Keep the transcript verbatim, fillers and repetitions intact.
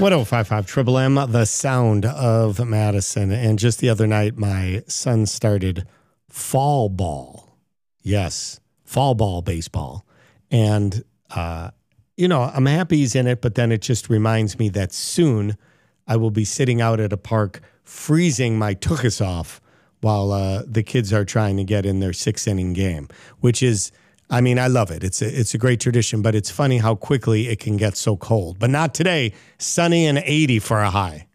oh five five Triple M, the sound of Madison. And just the other night, my son started fall ball. Yes, fall ball baseball. And, uh, you know, I'm happy he's in it, but then it just reminds me that soon I will be sitting out at a park freezing my tuchus off while uh, the kids are trying to get in their sixth inning game, which is, I mean, I love it. It's a, it's a great tradition, but it's funny how quickly it can get so cold. But not today. Sunny and eighty for a high.